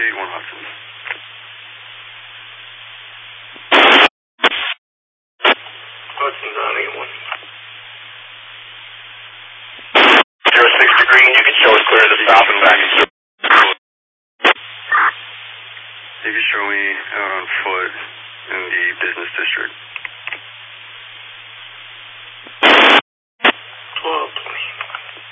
81 Hudson. Hudson's on 81. 06 to green, you can show us clear to stop and back. You can show me out on foot in the business district.